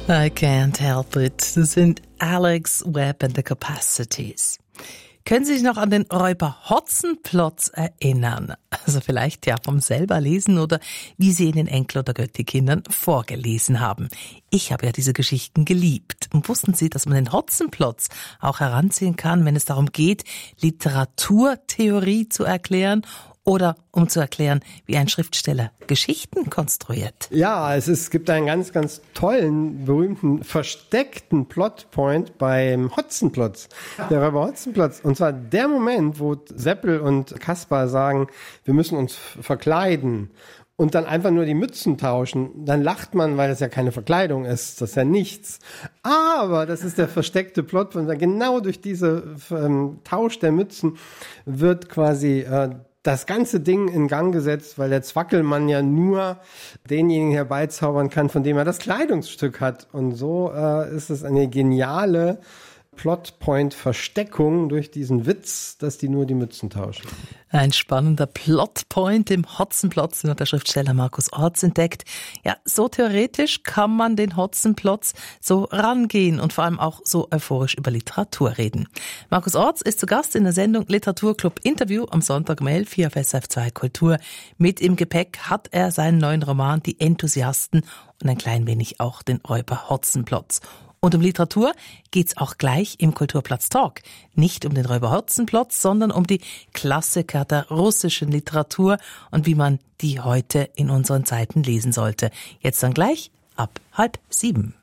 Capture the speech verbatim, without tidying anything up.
I can't help it. Das sind Alex Webb and the Capacities. Können Sie sich noch an den Räuber Hotzenplotz erinnern? Also vielleicht ja vom selber lesen oder wie Sie in den Enkel- oder Götti-Kindern vorgelesen haben. Ich habe ja diese Geschichten geliebt. Und wussten Sie, dass man den Hotzenplotz auch heranziehen kann, wenn es darum geht, Literaturtheorie zu erklären oder um zu erklären, wie ein Schriftsteller Geschichten konstruiert? Ja, es, ist, es gibt einen ganz, ganz tollen, berühmten, versteckten Plotpoint beim Hotzenplotz. Der Räuber Hotzenplotz. Und zwar der Moment, wo Seppel und Kaspar sagen, wir müssen uns verkleiden und dann einfach nur die Mützen tauschen. Dann lacht man, weil das ja keine Verkleidung ist. Das ist ja nichts. Aber das ist der versteckte Plotpoint. Genau durch diese ähm, Tausch der Mützen wird quasi äh, das ganze Ding in Gang gesetzt, weil der Zwackelmann ja nur denjenigen herbeizaubern kann, von dem er das Kleidungsstück hat. Und so äh, ist es eine geniale Plotpoint-Versteckung durch diesen Witz, dass die nur die Mützen tauschen. Ein spannender Plotpoint im Hotzenplotz, den hat der Schriftsteller Markus Orts entdeckt. Ja, so theoretisch kann man den Hotzenplotz so rangehen und vor allem auch so euphorisch über Literatur reden. Markus Orts ist zu Gast in der Sendung Literaturclub Interview am Sonntag um elf hier auf S R F zwei Kultur. Mit im Gepäck hat er seinen neuen Roman Die Enthusiasten und ein klein wenig auch den Räuber Hotzenplotz. Und um Literatur geht's auch gleich im Kulturplatz Talk. Nicht um den Räuber Hotzenplotz, sondern um die Klassiker der russischen Literatur und wie man die heute in unseren Zeiten lesen sollte. Jetzt dann gleich ab halb sieben.